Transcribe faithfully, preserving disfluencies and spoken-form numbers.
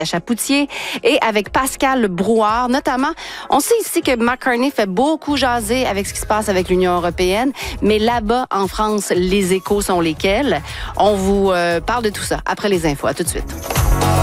Chapoutier et avec Pascal Brouard, notamment. On sait ici que Mark Carney fait beaucoup jaser avec ce qui se passe avec l'Union européenne, mais là-bas, en France, les échos sont lesquels? On vous euh, parle de tout ça après les infos. À tout de suite.